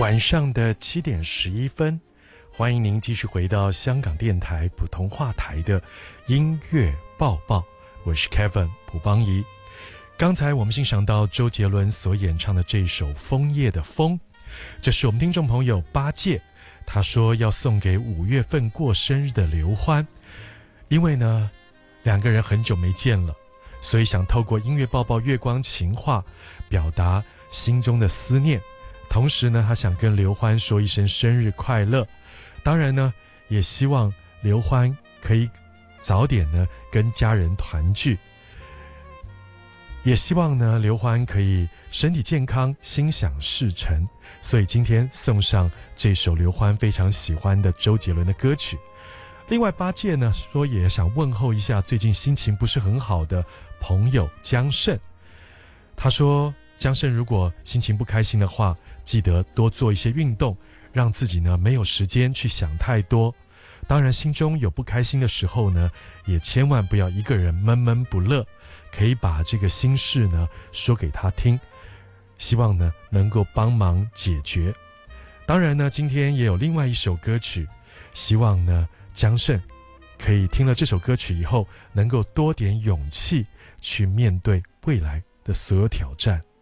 晚上的7:11，欢迎您继续回到香港电台普通话台的音乐报报，我是 Kevin 蒲邦仪。刚才我们欣赏到周杰伦所演唱的这首《枫叶的风》，这是我们听众朋友八戒，他说要送给5月份过生日的刘欢，因为呢两个人很久没见了，所以想透过音乐报报月光情话表达心中的思念。同时呢，他想跟刘欢说一声生日快乐，当然呢，也希望刘欢可以早点呢跟家人团聚，也希望呢刘欢可以身体健康，心想事成。所以今天送上这首刘欢非常喜欢的周杰伦的歌曲。另外八戒呢说也想问候一下最近心情不是很好的朋友江胜，他说江胜如果心情不开心的话，记得多做一些运动，让自己呢没有时间去想太多。当然心中有不开心的时候呢，也千万不要一个人闷闷不乐，可以把这个心事呢说给他听，希望呢能够帮忙解决。当然呢今天也有另外一首歌曲，希望呢江胜可以听了这首歌曲以后，能够多点勇气去面对未来的所有挑战。